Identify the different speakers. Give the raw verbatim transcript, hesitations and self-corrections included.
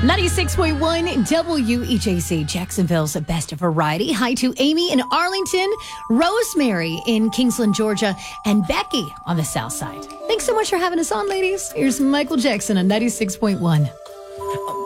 Speaker 1: ninety-six point one W E J C, Jacksonville's best variety. Hi to Amy in Arlington, Rosemary in Kingsland, Georgia, and Becky on the south side. Thanks so much for having us on, ladies. Here's Michael Jackson on ninety-six point one.